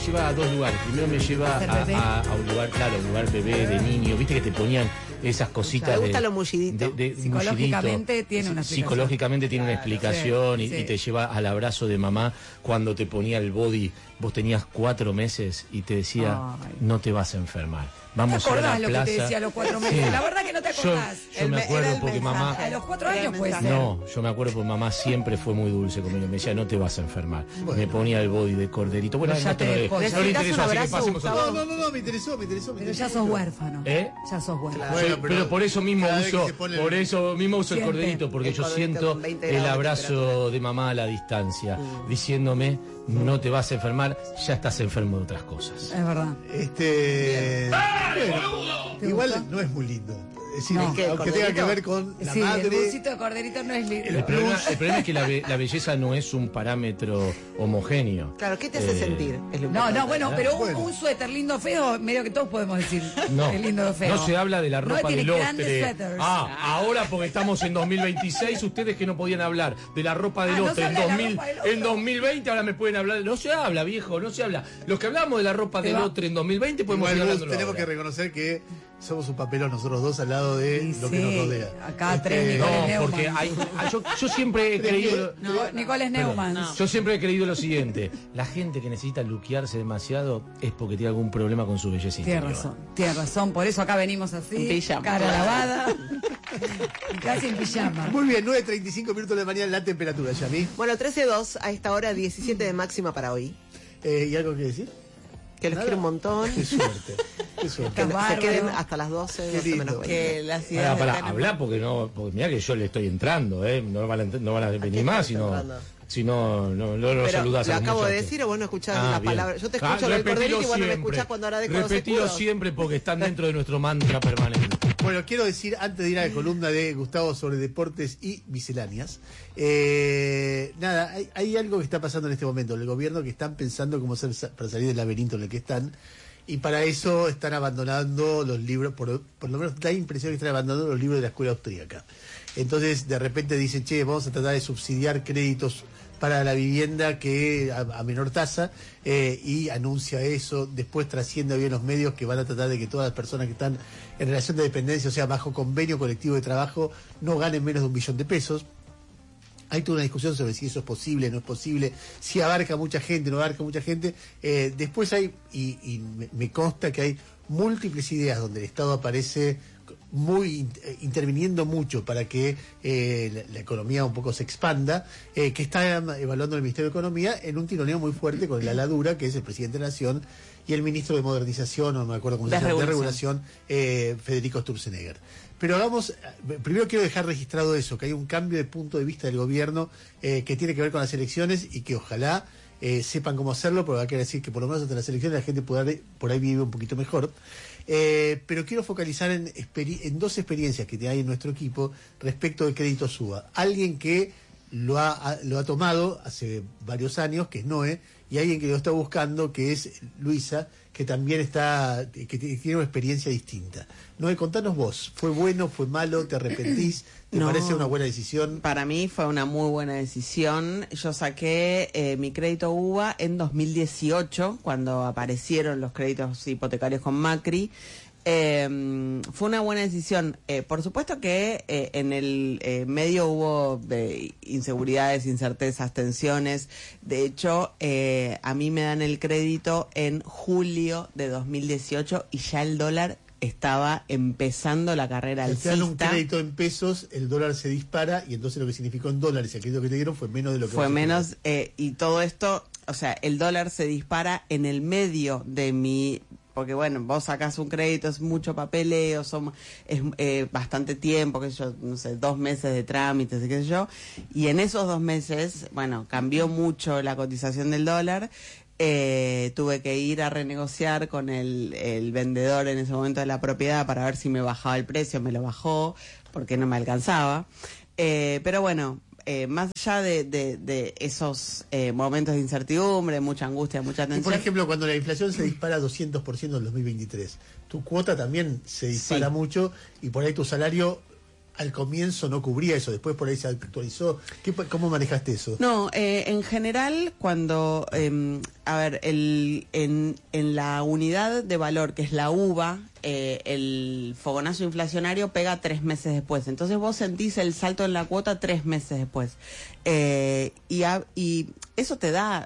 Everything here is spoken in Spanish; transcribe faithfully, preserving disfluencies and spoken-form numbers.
lleva a dos lugares. Primero me lleva a, a, a un lugar, claro, un lugar bebé, de niño. Viste que te ponían esas cositas. Me gusta de, lo mullidito. De, de, Psicológicamente mullidito. tiene una explicación. Psicológicamente tiene una explicación, sí, y, sí. y te lleva al abrazo de mamá cuando te ponía el body. Vos tenías cuatro meses y te decía, Ay. no te vas a enfermar. Vamos ¿Te acordás a la lo plaza. que te decía a los cuatro meses? Sí. La verdad que no te acordás. Yo, yo me acuerdo porque mamá... A los cuatro Era el años puede ser. mensaje. No, yo me acuerdo porque mamá siempre fue muy dulce conmigo. Me decía, no te vas a enfermar. Bueno. Me ponía el body de corderito. Bueno, Ya no, te no, le- dejó. no le ¿Necesitas interesó, un así que abrazo, pasemos a Gustavo? No, no, no, me interesó, me interesó. Me Pero interesó ya sos mucho. huérfano. ¿Eh? Ya sos huérfano. Soy- Bueno, pero, pero por eso mismo cada vez que uso, se pone por el- eso mismo uso el Siente. corderito, porque El yo corderito siento con veinte el grados de abrazo temperatura. de mamá a la distancia, Mm. diciéndome, no te vas a enfermar, ya estás enfermo de otras cosas. Es verdad. Este. Bueno, ¿Te igual gustó? no es muy lindo. Es decir, No. aunque ¿El tenga que corderito? ver con la Sí, el madre. bolsito de corderito no es lindo. El problema, el problema es que la, be- la belleza no es un parámetro homogéneo. Claro, ¿qué te hace Eh, sentir? Es lo No, importante. no, bueno, pero un, Bueno. un suéter lindo o feo, medio que todos podemos decir. No, es lindo o feo. no se habla de la No ropa tiene del grandes ostre. suéteres. Ah, ahora porque estamos en dos mil veintiséis, ustedes que no podían hablar de la ropa del Ah, no ostre se en, habla de la dos mil, ropa del otro. en dos mil veinte, ahora me pueden hablar. No se habla, viejo, no se habla. Los que hablamos de la ropa Te del va. ostre en dos mil veinte podemos Igual, seguir Gus, hablándolo tenemos ahora. que reconocer que somos un papelón nosotros dos al lado de Sí, lo que sí. nos rodea. Acá Este, tres No, Nicoles Neumann. porque hay, hay- yo, yo siempre he creído... No, Nicoles Neumann. Yo siempre he creído lo siguiente: la gente que necesita luquearse demasiado es porque tiene algún problema con su belleza Tienes interior. razón, tienes razón. Por eso acá venimos así, En pijama. cara lavada, y casi en pijama. Muy bien, nueve treinta y cinco minutos de la mañana, la temperatura, Yami. Bueno, trece dos a esta hora, diecisiete de máxima para hoy. Eh, ¿Y algo que decir? Que los Nada. quiero un montón. Qué suerte, qué suerte. Que Estás se bárbaro. queden hasta las doce, Qué doce lindo. menos veinte. Que la ciudad Para, para, de Panamá- hablar porque no, porque mira que yo le estoy entrando, ¿eh? No van a, ent- no van a venir más estás si no, entrando? si no, no, no lo Pero saludás lo a los acabo de muchachos. decir o vos no escuchás Ah, la bien. palabra. Yo te Ah, escucho lo del repetilo corderito y vos no me siempre. escuchás cuando ahora dejo los Repetilo escudos. siempre porque están dentro de nuestro mantra permanente. Bueno, quiero decir, antes de ir a la columna de Gustavo sobre deportes y misceláneas, eh, nada, hay, hay algo que está pasando en este momento. El gobierno que están pensando cómo hacer sa- para salir del laberinto en el que están, y para eso están abandonando los libros, por, por lo menos da la impresión que están abandonando los libros de la escuela austríaca. Entonces, de repente dicen, che, vamos a tratar de subsidiar créditos para la vivienda que a, a menor tasa, eh, y anuncia eso, después trasciende bien los medios que van a tratar de que todas las personas que están en relación de dependencia, o sea, bajo convenio colectivo de trabajo, no ganen menos de un billón de pesos. Hay toda una discusión sobre si eso es posible, no es posible, si abarca mucha gente, no abarca mucha gente. Eh, después hay, y, y me, me consta que hay múltiples ideas donde el Estado aparece muy in- eh, interviniendo mucho para que eh, la, la economía un poco se expanda, eh, que está evaluando el Ministerio de Economía en un tironeo muy fuerte con el ala dura, que es el presidente de la Nación, y el ministro de Modernización, no me acuerdo cómo se llama, de Regulación, eh, Federico Sturzenegger. Pero hagamos, eh, primero quiero dejar registrado eso, que hay un cambio de punto de vista del gobierno eh, que tiene que ver con las elecciones y que ojalá eh, sepan cómo hacerlo, porque va a querer decir que por lo menos hasta las elecciones la gente pueda, por ahí vive un poquito mejor. Eh, pero quiero focalizar en, experi- en dos experiencias que hay en nuestro equipo respecto del crédito SUBA. Alguien que lo ha, ha- lo ha tomado hace varios años, que es Noé, y alguien que lo está buscando, que es Luisa, que también está, que t- tiene una experiencia distinta. Noé, contanos vos, ¿fue bueno, fue malo, te arrepentís? ¿Te No. parece una buena decisión? Para mí fue una muy buena decisión. Yo saqué eh, mi crédito U B A en dos mil dieciocho, cuando aparecieron los créditos hipotecarios con Macri. Eh, fue una buena decisión. Eh, por supuesto que eh, en el eh, medio hubo eh, inseguridades, incertezas, tensiones. De hecho, eh, a mí me dan el crédito en julio de dos mil dieciocho y ya el dólar estaba empezando la carrera Si te dan un alcista. crédito en pesos, el dólar se dispara y entonces lo que significó en dólares y el crédito que te dieron fue menos de lo que Fue vos menos, esperabas. eh, y todo esto, o sea, el dólar se dispara en el medio de mi, porque bueno, vos sacás un crédito, es mucho papeleo, son, es eh, bastante tiempo, qué sé yo, no sé, dos meses de trámites y qué sé yo, y en esos dos meses, bueno, cambió mucho la cotización del dólar. Eh, tuve que ir a renegociar con el, el vendedor en ese momento de la propiedad para ver si me bajaba el precio, me lo bajó porque no me alcanzaba. Eh, pero bueno, eh, más allá de, de, de esos eh, momentos de incertidumbre, mucha angustia, mucha Y tensión. por ejemplo, cuando la inflación se dispara doscientos por ciento en el dos mil veintitrés, tu cuota también se dispara Sí. mucho y por ahí tu salario al comienzo no cubría eso, después por ahí se actualizó. ¿Qué, ¿Cómo manejaste eso? No, eh, en general, cuando, eh, a ver, el, en, en la unidad de valor, que es la uva, eh, el fogonazo inflacionario pega tres meses después. Entonces vos sentís el salto en la cuota tres meses después. Eh, y, a, y eso te da